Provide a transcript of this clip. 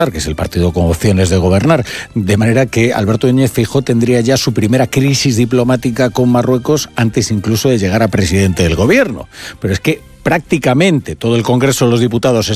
que es el partido con opciones de gobernar, de manera que Alberto Núñez Feijóo tendría ya su primera crisis diplomática con Marruecos antes incluso de llegar a presidente del gobierno. Pero es que prácticamente todo el Congreso de los Diputados